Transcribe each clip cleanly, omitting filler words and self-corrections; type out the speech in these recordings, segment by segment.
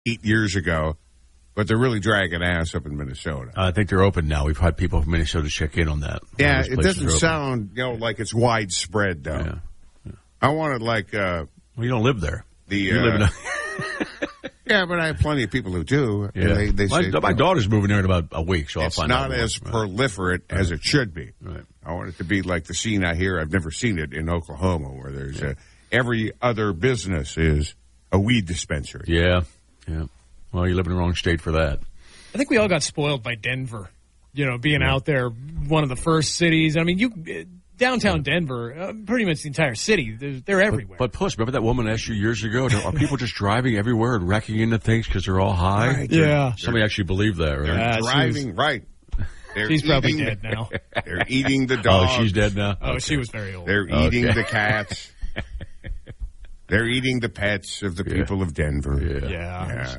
8 years ago, but they're really dragging ass up in Minnesota. I think they're open now. We've had people from Minnesota check in on that. Yeah, it doesn't sound like it's widespread though. Yeah. I wanted like well, you don't live there. You live in yeah, but I have plenty of people who do. Yeah. And they say, my daughter's moving there in about a week, so it's I'll find out. It's not as proliferate as it should be. Right. I want it to be like the scene I hear. I've never seen it in Oklahoma, where there's every other business is a weed dispensary. Yeah. Well, you live in the wrong state for that. I think we all got spoiled by Denver, being out there, one of the first cities. I mean, downtown Denver, pretty much the entire city, they're everywhere. But plus, remember that woman asked you years ago, are people just driving everywhere and wrecking into things because they're all high? Right. Yeah. Somebody actually believed that, right? They're driving, right. She's probably dead now. They're eating the dogs. Oh, she's dead now? Oh, she was very old. They're eating the cats. They're eating the pets of the people of Denver. Yeah.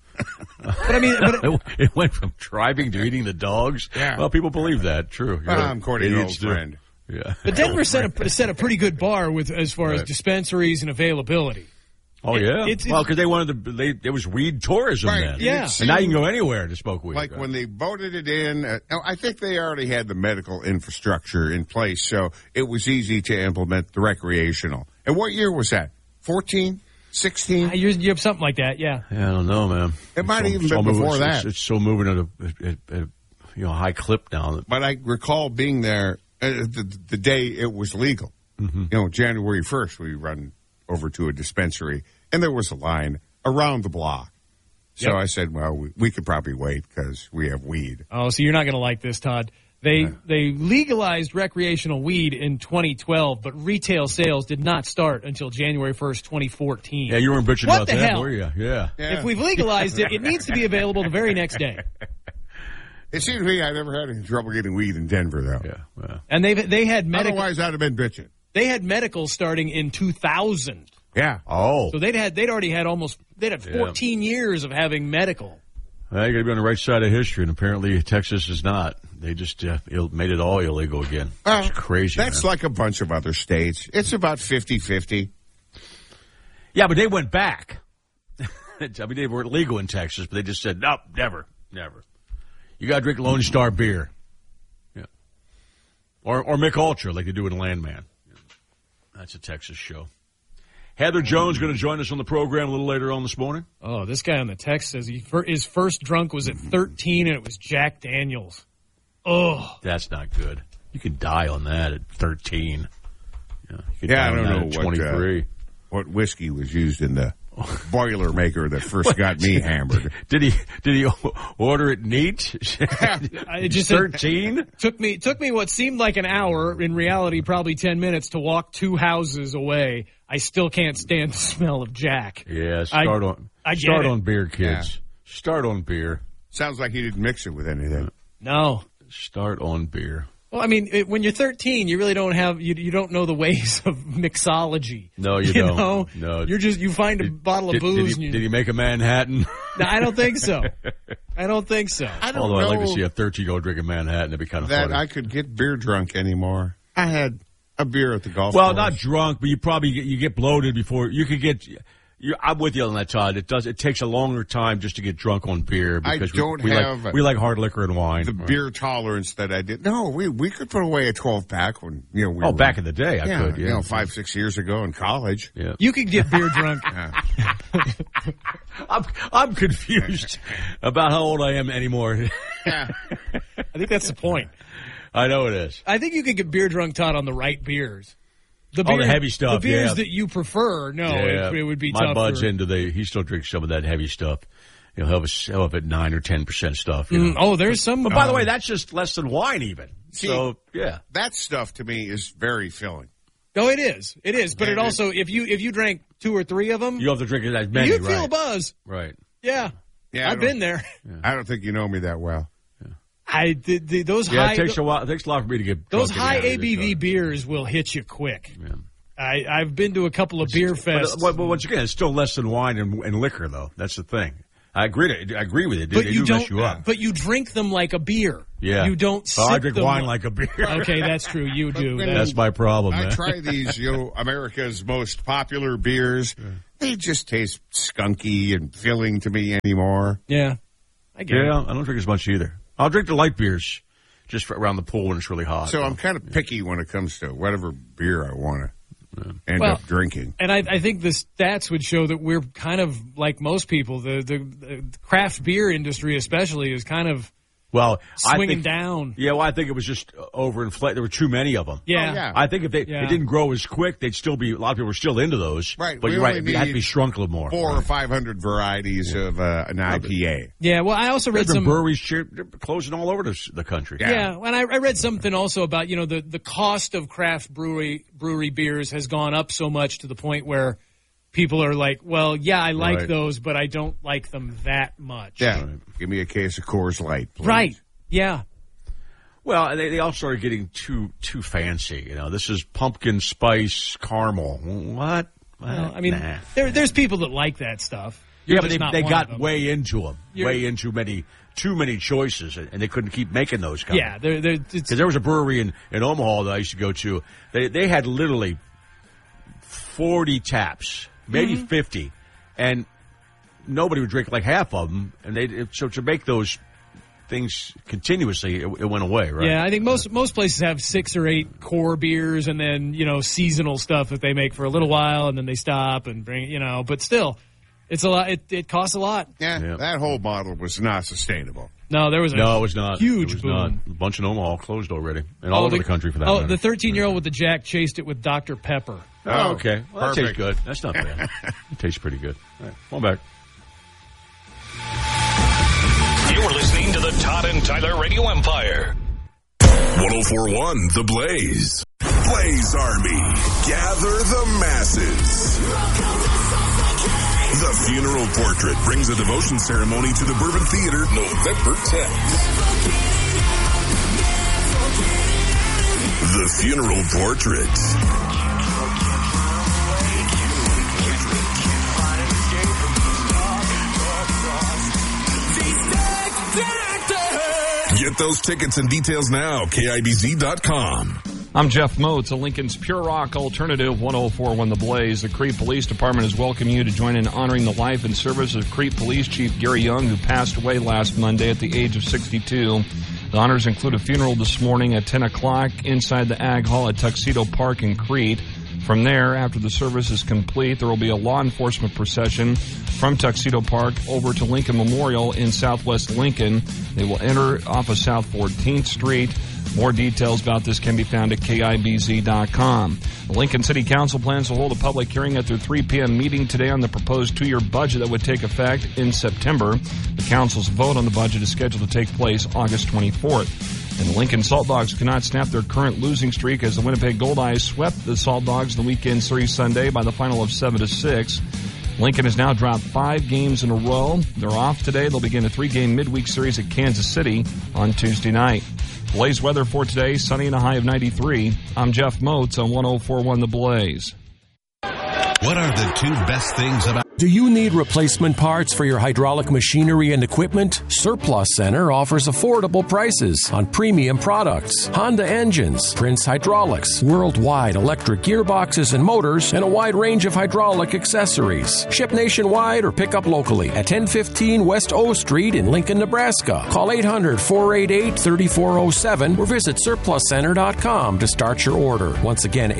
But I mean, it went from driving to eating the dogs. Yeah. Well, people believe that. True. I'm courting an old friend. Yeah. But Denver set a pretty good bar with as far as dispensaries and availability. Oh yeah. Well, because they wanted there was weed tourism Right. then. Yeah. And now you can go anywhere to smoke weed. Like when they voted it in, I think they already had the medical infrastructure in place, so it was easy to implement the recreational. And what year was that? 14? 16? You have something like that, yeah. I don't know, man. It might have even been before that. It's so moving at a high clip now. But I recall being there the day it was legal. Mm-hmm. January 1st, we run over to a dispensary, and there was a line around the block. So I said, well, we could probably wait because we have weed. Oh, so you're not going to like this, Todd. They legalized recreational weed in 2012, but retail sales did not start until January 1st, 2014. Yeah, you weren't bitching What about the that, hell? were you? Yeah. If we've legalized it, it needs to be available the very next day. It seems to me I never had any trouble getting weed in Denver, though. Yeah. Well. And they had medical. Otherwise, I'd have been bitching. They had medical starting in 2000. Yeah. Oh. So they'd had 14 years of having medical. Well, you got to be on the right side of history, and apparently Texas is not. They just made it all illegal again. It's crazy. That's like a bunch of other states. It's about 50-50. Yeah, but they went back. I mean, they weren't legal in Texas, but they just said, nope, never. You got to drink Lone Star beer. Yeah. Or Mick Ultra like they do in Landman. That's a Texas show. Heather Jones going to join us on the program a little later on this morning. Oh, this guy on the text says his first drunk was at 13 and it was Jack Daniels. Oh. That's not good. You can die on that at 13. Yeah, I don't know at 23. What whiskey was used in the Boilermaker that first got me hammered. Did he order it neat? It just 13? Took me what seemed like an hour, in reality probably 10 minutes, to walk 2 houses away. I still can't stand the smell of Jack. Yeah, start on beer, kids. Yeah. Start on beer. Sounds like he didn't mix it with anything. No. Start on beer. Well, I mean, when you're 13, you really don't have you don't know the ways of mixology. No, you don't. Know? No, you find a bottle of booze. Did he make a Manhattan? No, I don't think so. I don't Although I'd like to see a 13-year-old drink a Manhattan. It'd be kind of funny. I could get beer drunk anymore. I had a beer at the golf course. Well, not drunk, but you get bloated before you could get. I'm with you on that, Todd. It takes a longer time just to get drunk on beer because we like hard liquor and wine. The beer tolerance that I did. No, we could put away a 12-pack when we were back in the day. I could. 5-6 years ago in college. Yeah. You could get beer drunk. I'm confused about how old I am anymore. I think that's the point. I know it is. I think you could get beer drunk, Todd, on the right beers. The heavy stuff. The beers that you prefer, it would be tough. My bud's he still drinks some of that heavy stuff. He'll have at 9 or 10% stuff. There's some. But by the way, that's just less than wine even. So, yeah. That stuff to me is very filling. Oh, it is. It is. But it also, if you drank 2 or 3 of them, you have to drink as many, you'd feel a buzz. Right. Yeah. I've been there. Yeah. I don't think you know me that well. Those high. It takes a while. It takes a lot for me to get those high ABV beers will hit you quick. Yeah. I've been to a couple of beer fests. But once again, it's still less than wine and liquor, though. That's the thing. I agree with it. But they do mess you up. But you drink them like a beer. Yeah. You don't sip I drink them wine like a beer. Okay, that's true. You do. That's my problem, man. I try these, America's most popular beers. They just taste skunky and filling to me anymore. Yeah, I get it. Yeah, I don't drink as much either. I'll drink the light beers just for around the pool when it's really hot. So I'm kind of picky when it comes to whatever beer I want to end up drinking. And I think the stats would show that we're kind of like most people. The craft beer industry especially is kind of swinging down. Yeah, well, I think it was just overinflated. There were too many of them. Yeah. Oh, yeah. I think if they didn't grow as quick, they'd still be, a lot of people were still into those. Right. But We you're right, only it had to be need shrunk a little more. 400 or 500 varieties of an IPA. Yeah, well, I also read There's been some breweries they're closing all over the country. Yeah, and I read something also about, the cost of craft brewery beers has gone up so much to the point where people are like, well, yeah, I like those, but I don't like them that much. Yeah. Right. Give me a case of Coors Light, please. Right. Yeah. Well, they all started getting too fancy. This is pumpkin spice caramel. What? Well, I mean, there's people that like that stuff. Yeah, but they got way into them. Way into too many choices, and they couldn't keep making those guys. Yeah. Because there was a brewery in Omaha that I used to go to. They had literally 40 taps, maybe 50, and nobody would drink like half of them. And so to make those things continuously, it went away, right? Yeah, I think most places have 6 or 8 core beers, and then seasonal stuff that they make for a little while, and then they stop and bring But still, it's a lot. It costs a lot. Yeah, that whole model was not sustainable. No, there was it was not. Huge boom. Not. A bunch in Omaha closed already, and all over the country for that matter. The 13-year-old with the Jack chased it with Dr. Pepper. Oh, okay. Well, that tastes perfect. good. That's not bad. It tastes pretty good. All right, come on back. You're listening to the Todd and Tyler Radio Empire. 1041 The Blaze. Blaze Army. Gather the masses. The Funeral Portrait brings a devotion ceremony to the Bourbon Theater November 10th. The Funeral Portrait. Get those tickets and details now, KIBZ.com. I'm Jeff Moats, a Lincoln's Pure Rock Alternative, 1041 The Blaze. The Crete Police Department is welcoming you to join in honoring the life and service of Crete Police Chief Gary Young, who passed away last Monday at the age of 62. The honors include a funeral this morning at 10 o'clock inside the Ag Hall at Tuxedo Park in Crete. From there, after the service is complete, there will be a law enforcement procession from Tuxedo Park over to Lincoln Memorial in southwest Lincoln. They will enter off of South 14th Street. More details about this can be found at KIBZ.com. The Lincoln City Council plans to hold a public hearing at their 3 p.m. meeting today on the proposed 2-year budget that would take effect in September. The council's vote on the budget is scheduled to take place August 24th. And the Lincoln Salt Dogs cannot snap their current losing streak as the Winnipeg Goldeyes swept the Salt Dogs in the weekend series Sunday by the final of 7-6. Lincoln has now dropped 5 games in a row. They're off today. They'll begin a 3-game midweek series at Kansas City on Tuesday night. Blaze weather for today, sunny and a high of 93. I'm Jeff Moats on 1041 The Blaze. What are the 2 best things about... Do you need replacement parts for your hydraulic machinery and equipment? Surplus Center offers affordable prices on premium products, Honda engines, Prince Hydraulics, worldwide electric gearboxes and motors, and a wide range of hydraulic accessories. Ship nationwide or pick up locally at 1015 West O Street in Lincoln, Nebraska. Call 800-488-3407 or visit surpluscenter.com to start your order. Once again,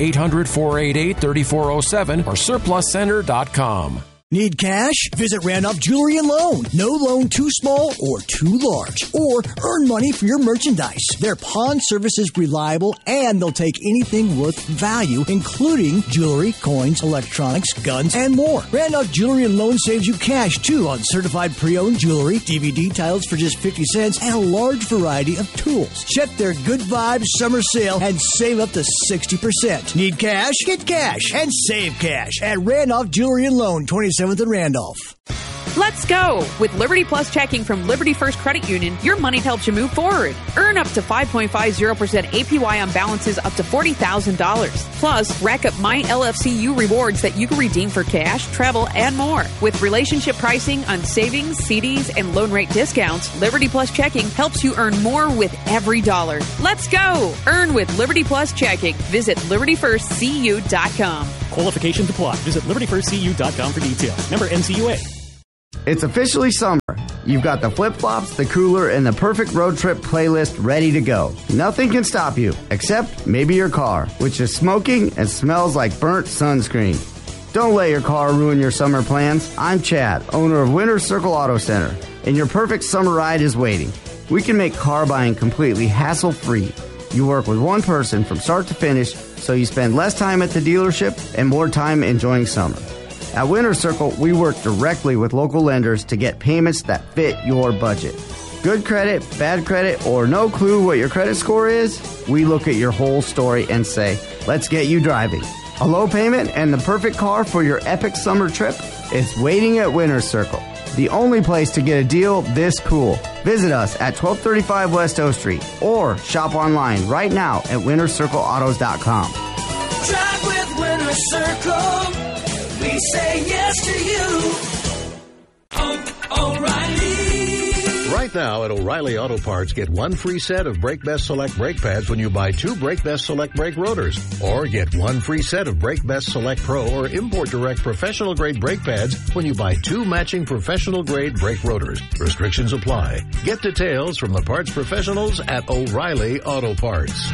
800-488-3407 or surpluscenter.com. Need cash? Visit Randolph Jewelry and Loan. No loan too small or too large. Or earn money for your merchandise. Their pawn service is reliable and they'll take anything worth value, including jewelry, coins, electronics, guns, and more. Randolph Jewelry and Loan saves you cash too on certified pre-owned jewelry, DVD titles for just 50 cents, and a large variety of tools. Check their Good Vibes summer sale and save up to 60%. Need cash? Get cash and save cash at Randolph Jewelry and Loan, 27th and Randolph. Let's go! With Liberty Plus checking from Liberty First Credit Union, your money helps you move forward. Earn up to 5.50% APY on balances up to $40,000. Plus, rack up My LFCU rewards that you can redeem for cash, travel, and more. With relationship pricing on savings, CDs, and loan rate discounts, Liberty Plus checking helps you earn more with every dollar. Let's go! Earn with Liberty Plus checking. Visit LibertyFirstCU.com. Qualifications apply. Visit LibertyFirstCU.com for details. Member NCUA. It's officially summer. You've got the flip-flops, the cooler, and the perfect road trip playlist ready to go. Nothing can stop you, except maybe your car, which is smoking and smells like burnt sunscreen. Don't let your car ruin your summer plans. I'm Chad, owner of Winter Circle Auto Center, and your perfect summer ride is waiting. We can make car buying completely hassle-free. You work with one person from start to finish, so you spend less time at the dealership and more time enjoying summer. At Winter Circle, we work directly with local lenders to get payments that fit your budget. Good credit, bad credit, or no clue what your credit score is? We look at your whole story and say, let's get you driving. A low payment and the perfect car for your epic summer trip? It's waiting at Winter Circle, the only place to get a deal this cool. Visit us at 1235 West O Street or shop online right now at wintercircleautos.com. Drive with Winter Circle. We say yes to you. O'Reilly. Right now at O'Reilly Auto Parts, get one free set of Brake Best Select brake pads when you buy 2 Brake Best Select brake rotors. Or get one free set of Brake Best Select Pro or Import Direct professional grade brake pads when you buy 2 matching professional grade brake rotors. Restrictions apply. Get details from the parts professionals at O'Reilly Auto Parts.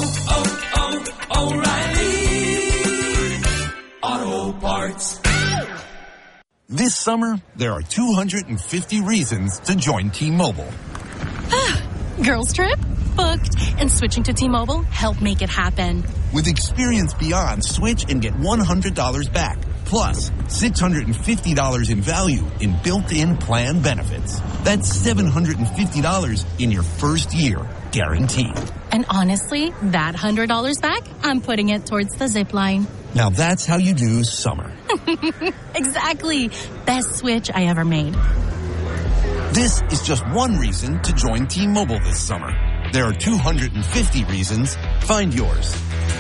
O'Reilly Auto Parts. This summer, there are 250 reasons to join T-Mobile. Girls trip? Booked. And switching to T-Mobile helped make it happen. With Experience Beyond, switch and get $100 back. Plus, $650 in value in built-in plan benefits. That's $750 in your first year, guaranteed. And honestly, that $100 back, I'm putting it towards the zip line. Now that's how you do summer. Exactly. Best switch I ever made. This is just one reason to join T-Mobile this summer. There are 250 reasons. Find yours.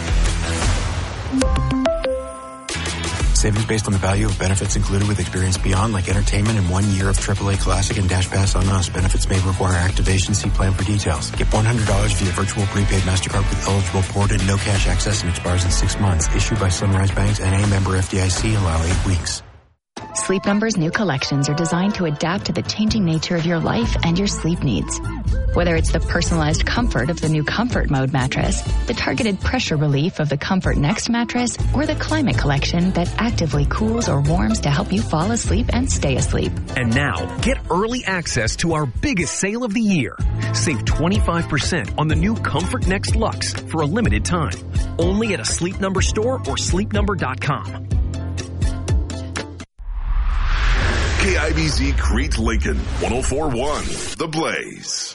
Savings based on the value of benefits included with Experience Beyond, like entertainment and 1 year of AAA Classic and Dash Pass on Us. Benefits may require activation. See plan for details. Get $100 via virtual prepaid MasterCard with eligible ported, no cash access, and expires in 6 months. Issued by Sunrise Banks, N.A. member FDIC. Allow 8 weeks. Sleep Number's new collections are designed to adapt to the changing nature of your life and your sleep needs. Whether it's the personalized comfort of the new Comfort Mode mattress, the targeted pressure relief of the Comfort Next mattress, or the climate collection that actively cools or warms to help you fall asleep and stay asleep. And now, get early access to our biggest sale of the year. Save 25% on the new Comfort Next Luxe for a limited time. Only at a Sleep Number store or sleepnumber.com. KIBZ Crete Lincoln, 104.1 The Blaze.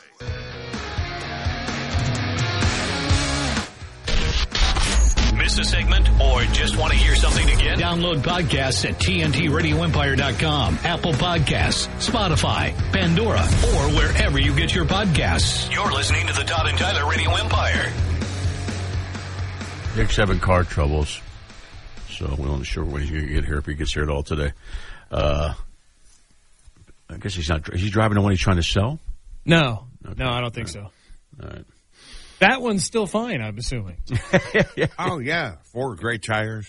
Miss a segment or just want to hear something again? Download podcasts at TNTRadioEmpire.com, Apple Podcasts, Spotify, Pandora, or wherever you get your podcasts. You're listening to the Todd and Tyler Radio Empire. Dick's having car troubles, so we're not sure when he's going to get here, if he gets here at all today. I guess he's not. Is he driving the one he's trying to sell? No. Okay. No, I don't think so. All right. That one's still fine, I'm assuming. Yeah. Oh, yeah. 4 great tires.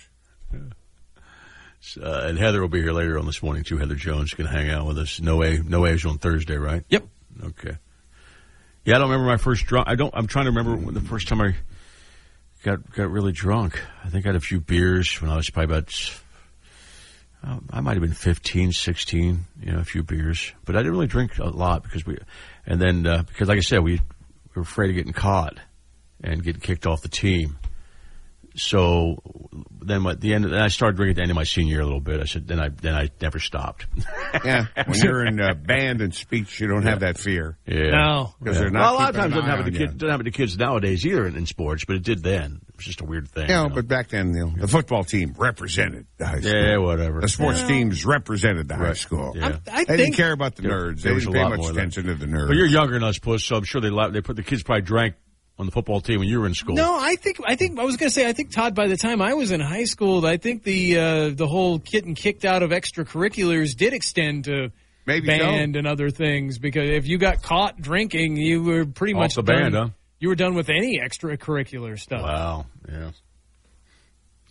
And Heather will be here later on this morning, too. Heather Jones is going to hang out with us. No A's on Thursday, right? Yep. Okay. Yeah, I don't remember my first drunk. I'm trying to remember when the first time I got really drunk. I think I had a few beers when I was probably about... I might have been 15, 16, a few beers. But I didn't really drink a lot because like I said, we were afraid of getting caught and getting kicked off the team. So then at the end, I started drinking at the end of my senior year a little bit. I said, then I never stopped. Yeah, when you're in band and speech, you don't have that fear. Yeah, no, because they're not. Well, a lot of times doesn't have the kids nowadays either in sports, but it did then. It was just a weird thing. But back then, the football team represented the high school. Yeah, whatever. The sports teams represented the high school. Yeah. They didn't care about the nerds. They didn't pay much attention to the nerds. But you're younger than us, Puss, so I'm sure they put the kids probably drank on the football team when you were in school. No, I think I was going to say, I think, Todd, by the time I was in high school, I think the whole getting kicked out of extracurriculars did extend to band and other things, because if you got caught drinking, you were pretty much off the band, huh? You were done with any extracurricular stuff. Wow, yeah.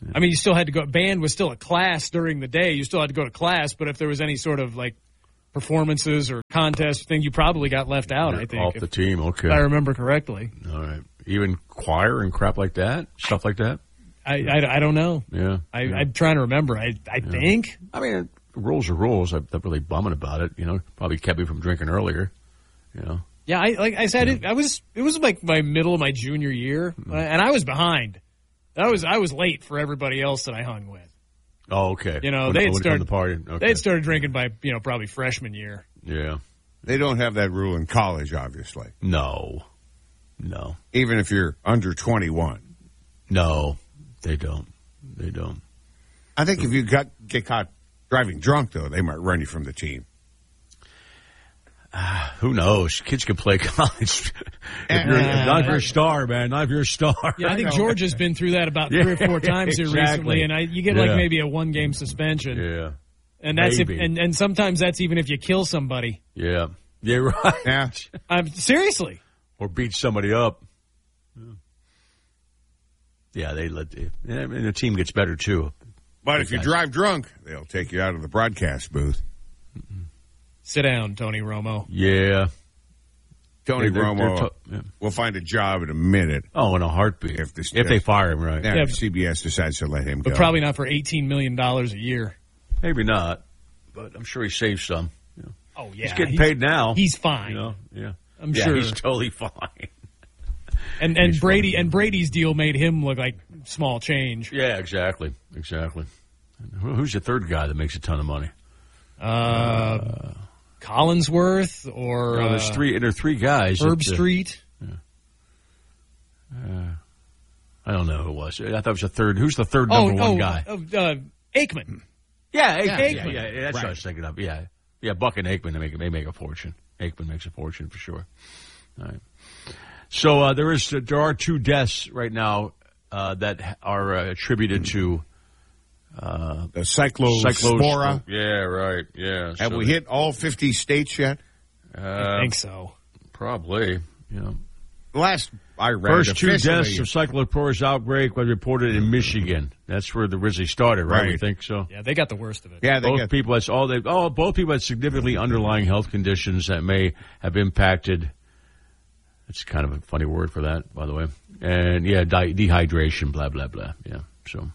I mean, you still had to go. Band was still a class during the day. You still had to go to class, but if there was any sort of like performances or contest thing, you probably got left out. I think off the team. Okay, if I remember correctly. All right, even choir and crap like that, stuff like that. I don't know. Yeah, I'm trying to remember. I think. I mean, rules are rules. I'm not really bumming about it. Probably kept me from drinking earlier. Yeah, like I said, it was like my middle of my junior year, and I was behind. I was late for everybody else that I hung with. Oh, okay. They had started the party. Okay. They had started drinking by probably freshman year. Yeah, they don't have that rule in college, obviously. No. Even if you're under 21. No, they don't. I think if you get caught driving drunk, though, they might run you from the team. Who knows? Kids can play college. Not if you're a star, man. Not if you're a star. Yeah, I think Georgia's been through that about 3 or 4 times here recently, and you get like maybe a 1-game suspension. Yeah, and that's and sometimes that's even if you kill somebody. Yeah, right. Yeah, seriously. Or beat somebody up. Yeah, and the team gets better too. But if you drive drunk, they'll take you out of the broadcast booth. Sit down, Tony Romo. Yeah. Tony Romo will find a job in a minute. Oh, in a heartbeat. If they fire him, right. Yeah, if CBS decides to let him go. But probably not for $18 million a year. Maybe not. But I'm sure he saves some. Oh, yeah. He's getting paid now. He's fine. Yeah. I'm sure. He's totally fine. And Brady's deal made him look like small change. Yeah, exactly. Who's the third guy that makes a ton of money? Collinsworth or there's three guys. Herb Street. I don't know who it was. I thought it was the third. Who's the third number one guy? Aikman. Yeah, Aikman. Yeah, that's what I was thinking of. Yeah, Buck and Aikman, they make a fortune. Aikman makes a fortune for sure. All right. So there are 2 deaths right now that are attributed to the cyclospora. Yeah, right. Yeah. Have we hit all 50 states yet? I think so. Probably. Last I read, first 2 deaths of cyclospora's outbreak was reported in Michigan. That's where the originally started, right? You think so? Yeah, they got the worst of it. Yeah, both people had significantly underlying health conditions that may have impacted. It's kind of a funny word for that, by the way. And dehydration, blah blah blah. Yeah, so.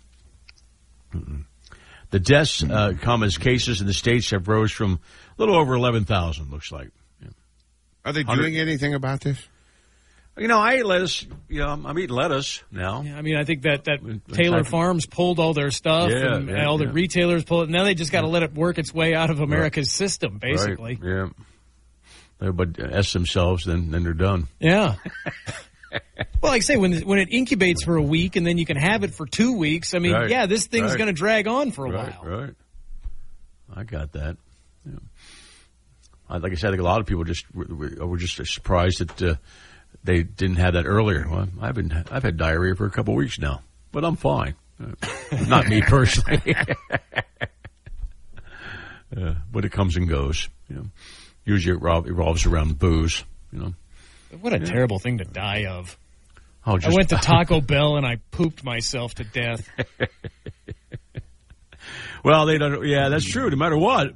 The deaths come as cases in the states have rose from a little over 11,000, looks like. Yeah. Are they doing anything about this? I eat lettuce. I'm eating lettuce now. Yeah, I mean, I think that Taylor Farms pulled all their stuff, and all the retailers pulled it. Now they just got to let it work its way out of America's system, basically. Right. Yeah. Everybody S themselves, then they're done. Yeah. Well, like I say, when it incubates for a week and then you can have it for 2 weeks, I mean, this thing's going to drag on for a while. Right. I got that. Yeah. Like I said, I think a lot of people were just surprised that they didn't have that earlier. Well, I've had diarrhea for a couple of weeks now, but I'm fine. Not me personally. But it comes and goes. Usually it revolves around booze. What a terrible thing to die of. I went to Taco Bell and I pooped myself to death. Well, they don't. Yeah, that's true. No matter what,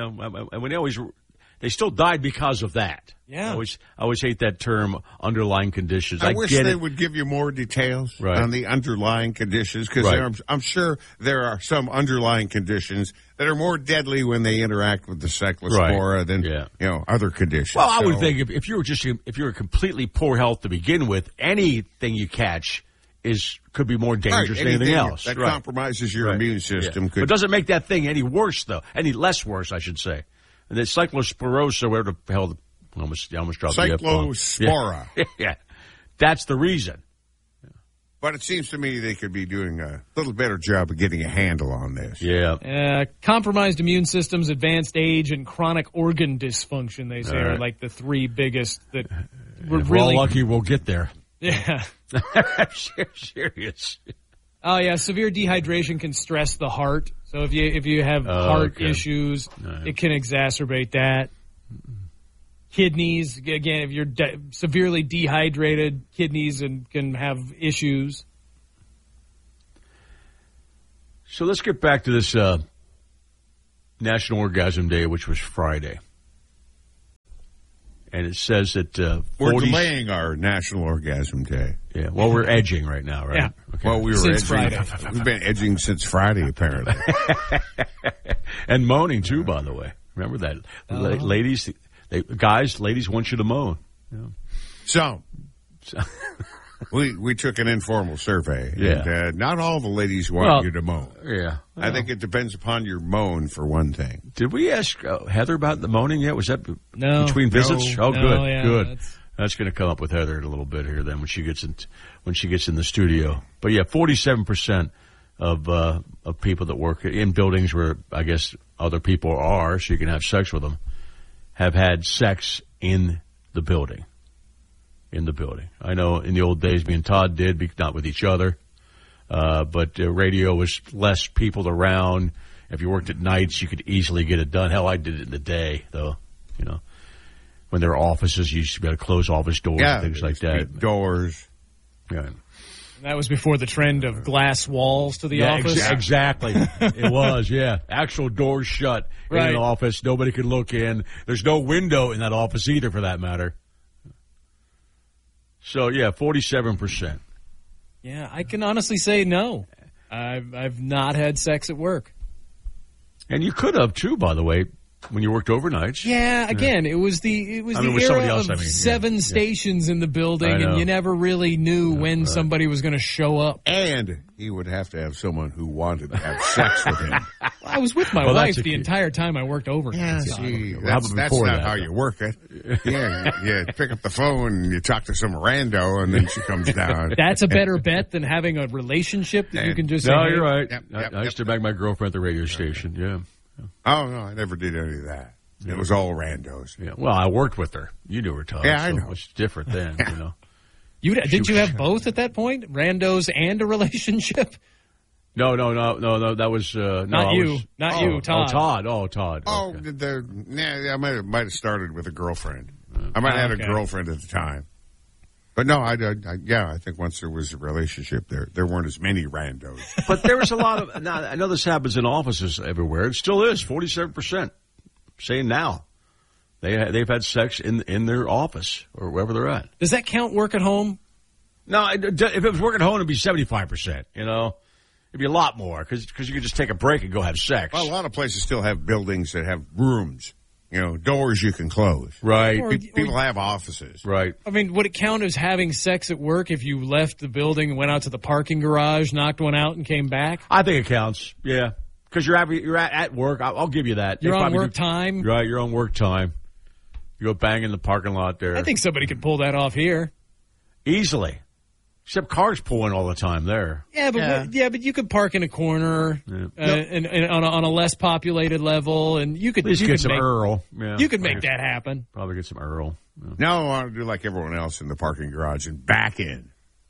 they still died because of that. Yeah. I always hate that term, underlying conditions. I wish they would give you more details on the underlying conditions, because I'm sure there are some underlying conditions that are more deadly when they interact with the cyclospora than other conditions. Well, I would think if you were completely poor health to begin with, anything you catch could be more dangerous than anything else. That compromises your immune system. But doesn't make that thing any worse, though. Any less worse, I should say. And the cyclosporosis, whatever the hell, I almost dropped the cyclospora. Yeah. That's the reason. But it seems to me they could be doing a little better job of getting a handle on this. Yeah. Compromised immune systems, advanced age, and chronic organ dysfunction, they say, are like the 3 biggest that we're if we're all lucky we'll get there. Yeah. Serious. Oh, yeah, severe dehydration can stress the heart. So if you have heart issues, it can exacerbate that. Kidneys, again, if you're severely dehydrated, kidneys can have issues. So let's get back to this National Orgasm Day, which was Friday. And it says that we're delaying our National Orgasm Day. Yeah, well, we're edging right now, right? Yeah. Okay. Well, we were Since edging. Friday. We've been edging since Friday, apparently. And moaning, too, by the way. Remember that? Ladies, ladies want you to moan. Yeah. So we took an informal survey. Yeah. And not all the ladies want you to moan. Yeah. I think it depends upon your moan, for one thing. Did we ask Heather about the moaning yet? Was that between No. visits? Oh, No, good, yeah, good. That's going to come up with Heather in a little bit here. Then when she gets in the studio. But yeah, 47% of people that work in buildings where I guess other people are, so you can have sex with them, have had sex in the building. In the building. I know in the old days, me and Todd did, not with each other. But radio was less people around. If you worked at nights, you could easily get it done. Hell, I did it in the day, though. You know, when there were offices, you used to be able to close office doors and things like that. Doors. Yeah. That was before the trend of glass walls to the office. Exactly. It was, yeah. Actual doors shut in an office. Nobody could look in. There's no window in that office either, for that matter. So, yeah, 47%. Yeah, I can honestly say no. I've not had sex at work. And you could have, too, by the way, when you worked overnights. Yeah, again, it was the era of seven stations in the building, and you never really knew when somebody was going to show up. And he would have to have someone who wanted to have sex with him. I was with my wife the entire time I worked overnight. Yeah, that's not how you work it. Yeah, you pick up the phone and you talk to some rando, and then she comes down. That's a better bet than having a relationship that you can just say, no, you're right. I used to bag my girlfriend at the radio station, yeah. Oh, no, I never did any of that. It was all randos. Yeah. Well, I worked with her. You knew her, Todd. Yeah, I know. It was different then, you know. Did you have both at that point? Randos and a relationship? No. That was not you, Todd. Oh, Todd. Oh, okay. I might have started with a girlfriend. I might have had a girlfriend at the time. But no, I think once there was a relationship, there weren't as many randos. But there was a lot of. Now, I know this happens in offices everywhere. It still is 47%. Saying now, they've had sex in their office or wherever they're at. Does that count work at home? No, if it was work at home, it'd be 75%. You know, it'd be a lot more because you could just take a break and go have sex. Well, a lot of places still have buildings that have rooms. You know, doors you can close. Right. People have offices. Right. I mean, would it count as having sex at work if you left the building and went out to the parking garage, knocked one out, and came back? I think it counts, yeah. Because you're at work. I'll give you that. You're on work time? Right, you're on work time. You go bang in the parking lot there. I think somebody could pull that off here. Easily. Except cars pulling all the time there. Yeah, but you could park in a corner and on a less populated level, and you could at least get some Earl. Yeah, you could make that happen. Probably get some Earl. Yeah. Now I want to do like everyone else in the parking garage and back in.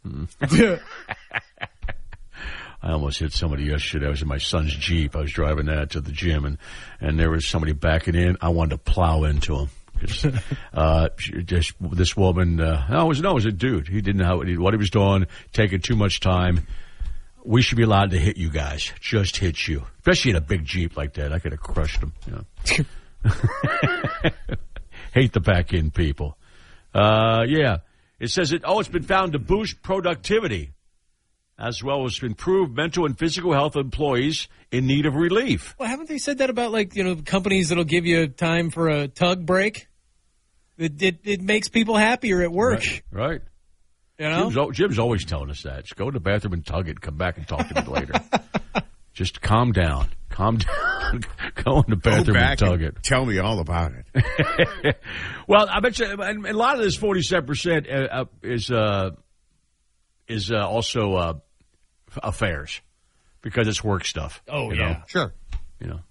I almost hit somebody yesterday. I was in my son's Jeep. I was driving that to the gym, and there was somebody backing in. I wanted to plow into him. Just this woman. It was a dude. He didn't know what he was doing. Taking too much time. We should be allowed to hit you guys. Just hit you, especially in a big Jeep like that. I could have crushed him. You know? Hate the back end people. Yeah. It says it's been found to boost productivity, as well as to improve mental and physical health of employees in need of relief. Well, haven't they said that about, companies that'll give you time for a tug break? It makes people happier at work. Right. You know? Jim's always telling us that. Just go to the bathroom and tug it. Come back and talk to me later. Just calm down. Calm down. Go in the bathroom and tug it. Tell me all about it. Well, I bet you a lot of this 47% is also affairs, because it's work stuff. Oh, you know? Sure. You know.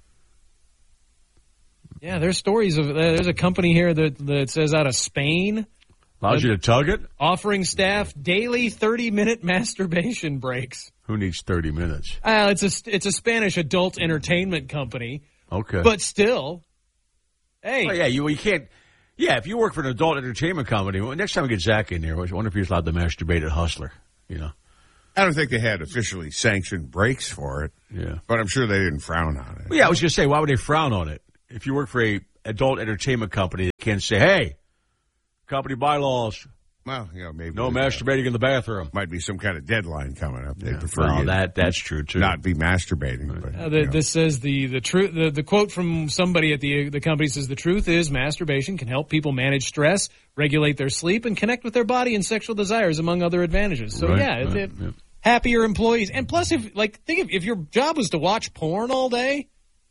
Yeah, there's stories of there's a company here that says out of Spain. Allows you to tug it? Offering staff daily 30-minute masturbation breaks. Who needs 30 minutes? It's a Spanish adult entertainment company. Okay. But still, hey. Well, yeah, you can't. Yeah, if you work for an adult entertainment company, next time we get Zach in here, I wonder if he's allowed to masturbate at Hustler, you know. I don't think they had officially sanctioned breaks for it. Yeah. But I'm sure they didn't frown on it. Well, yeah, I was going to say, why would they frown on it? If you work for a adult entertainment company, they can't say, hey, company bylaws. Well, maybe no masturbating in the bathroom. Might be some kind of deadline coming up. They prefer you that's true too. Not be masturbating. But, this says the truth. The quote from somebody at the company says the truth is masturbation can help people manage stress, regulate their sleep, and connect with their body and sexual desires, among other advantages. So happier employees, and plus, if your job was to watch porn all day.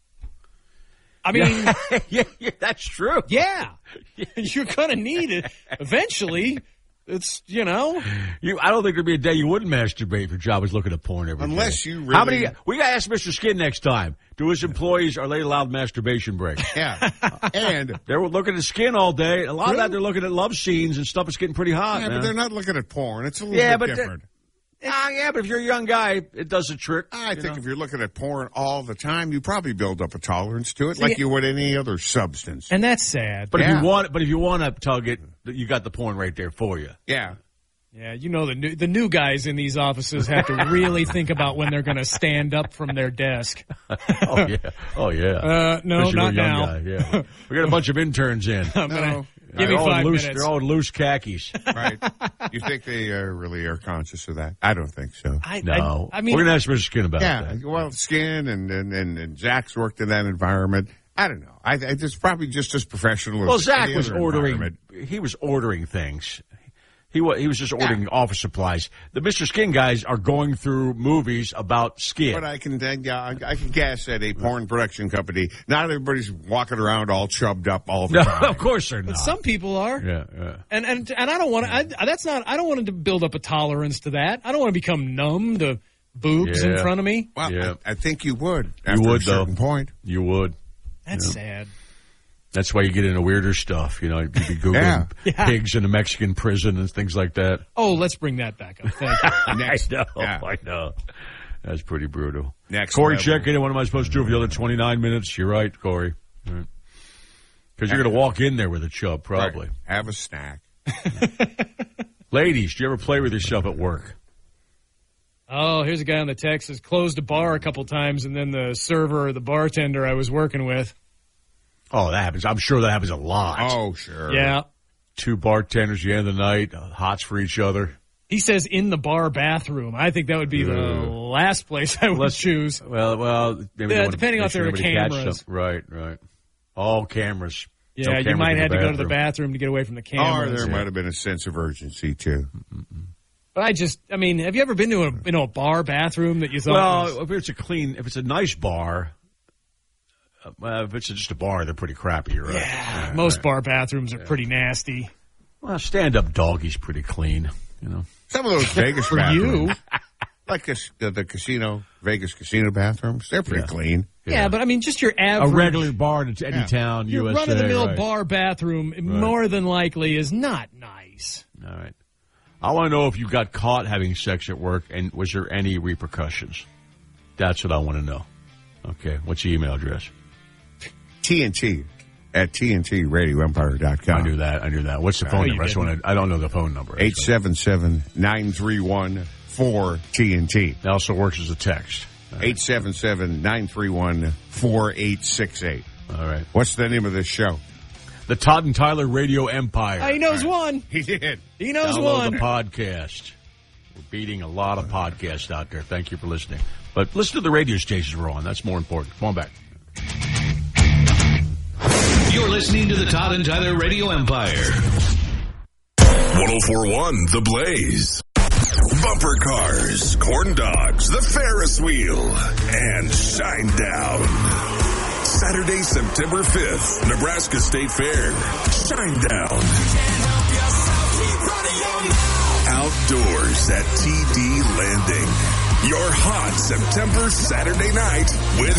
I mean, yeah, that's true. Yeah, you're gonna need it eventually. It's I don't think there'd be a day you wouldn't masturbate if your job was looking at porn every day. Unless you really. How many? We gotta ask Mr. Skin next time. Do his employees are they allowed masturbation breaks? Yeah, and they're looking at skin all day. A lot of that they're looking at love scenes and stuff. It's getting pretty hot. Yeah, man. But they're not looking at porn. It's a little bit different. But if you're a young guy, it does the trick. I think if you're looking at porn all the time, you probably build up a tolerance to it, like you would any other substance. And that's sad. But if you want to tug it, you got the porn right there for you. Yeah. Yeah, the new guys in these offices have to really think about when they're going to stand up from their desk. Oh yeah. No, especially not now. Guy, yeah. We got a bunch of interns in. Give me 5 minutes. They're all in loose khakis. Right. You think they really are conscious of that? I don't think so. No. I mean, we're going to ask Mr. Skin about that. Yeah, well, Skin and Zach's worked in that environment. I don't know. It's probably just as professional as Well, Zach was ordering. He was ordering things. He was just ordering office supplies. The Mr. Skin guys are going through movies about skin. But I can guess at a porn production company, not everybody's walking around all chubbed up all the time. Of course they're not. But some people are. Yeah. And I don't want to. I don't want to build up a tolerance to that. I don't want to become numb to boobs in front of me. Well, I think you would. You would, a certain point. You would. That's sad. That's why you get into weirder stuff. You'd be Googling pigs in a Mexican prison and things like that. Oh, let's bring that back up. Thank you. I know. That's pretty brutal. Next, Corey, check in. What am I supposed to do for the other 29 minutes? You're right, Corey. Because you're going to walk in there with a chub, probably. Right. Have a snack. Ladies, do you ever play with yourself at work? Oh, here's a guy on the text has closed a bar a couple times, and then the server or the bartender I was working with. Oh, that happens. I'm sure that happens a lot. Oh, sure. Yeah. 2 bartenders at the end of the night, hots for each other. He says in the bar bathroom. I think that would be the last place I would choose. Well, maybe depending on if there are cameras. Right. All cameras. Yeah, you might have to go to the bathroom to get away from the cameras. Or there might have been a sense of urgency, too. But have you ever been to a bar bathroom that you thought if it's a nice bar... if it's just a bar, they're pretty crappy, right? Yeah, most bar bathrooms are pretty nasty. Well, stand-up doggy's pretty clean, Some of those Vegas for bathrooms, you, like the Vegas casino bathrooms, they're pretty clean. Yeah, but just your average... A regular bar in any town, your USA. Your run-of-the-mill bar bathroom, more than likely, is not nice. All right. I want to know if you got caught having sex at work, and was there any repercussions? That's what I want to know. Okay, what's your email address? TNT at TNTRadioEmpire.com. I knew that. What's the phone number? I don't know the phone number. 877-931-4TNT. It also works as a text. 877-931-4868. All right. What's the name of this show? The Todd and Tyler Radio Empire. He knows one. He did. He knows Download one. the podcast. We're beating a lot of podcasts out there. Thank you for listening. But listen to the radio stations we're on. That's more important. Come on back. You're listening to the Todd and Tyler Radio Empire. 104.1 The Blaze. Bumper cars, corn dogs, the Ferris wheel, and Shinedown. Saturday, September 5th, Nebraska State Fair. Shinedown. Outdoors at TD Landing. Your hot September Saturday night with